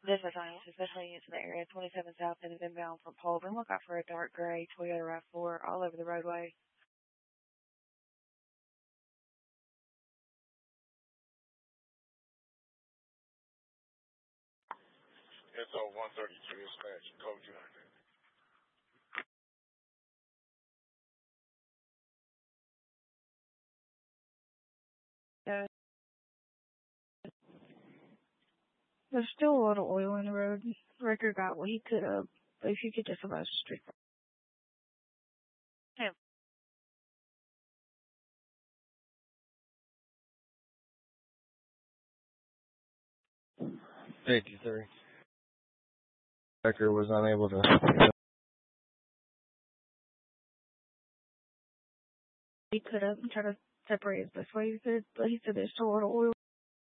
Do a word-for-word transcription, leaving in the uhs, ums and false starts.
This is nice, especially into the area twenty-seven South and is inbound from Polden. Look out for a dark gray Toyota RAV four all over the roadway. S O one thirty-two dispatch, code two hundred. There's still a lot of oil in the road. Ricker got what he could have, but if you could just about the street. Hey. eighty-three. Ricker was unable to. He could have tried to separate it this way, he said, but he said there's still a lot of oil.